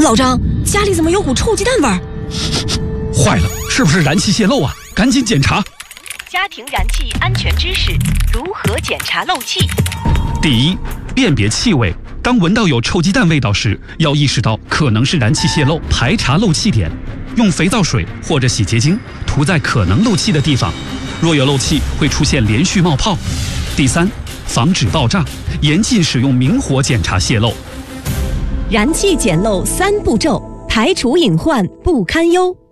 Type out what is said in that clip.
老张，家里怎么有股臭鸡蛋味儿？ 坏了，是不是燃气泄漏啊？赶紧检查。 家庭燃气安全知识：如何检查漏气？ 第一，辨别气味。当闻到有臭鸡蛋味道时，要意识到可能是燃气泄漏，排查漏气点，用肥皂水或者洗洁精涂在可能漏气的地方。若有漏气，会出现连续冒泡。第三，防止爆炸，严禁使用明火检查泄漏。 燃气检漏3步骤，排除隐患不堪忧。